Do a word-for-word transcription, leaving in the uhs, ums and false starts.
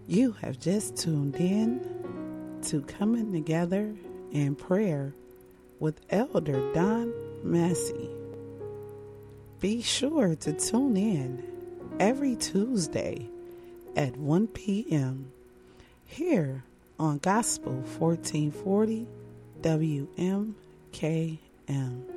You have just tuned in to Coming Together in Prayer with Elder Don Massey. Be sure to tune in every Tuesday at one p.m. here on Gospel fourteen forty W M K M.